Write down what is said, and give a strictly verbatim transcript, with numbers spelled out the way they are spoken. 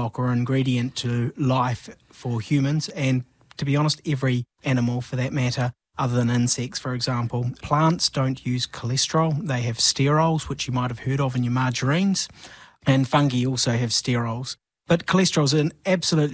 block or ingredient to life for humans, and to be honest, every animal for that matter, other than insects, for example. Plants don't use cholesterol. They have sterols, which you might have heard of in your margarines, and fungi also have sterols. But cholesterol is an absolutely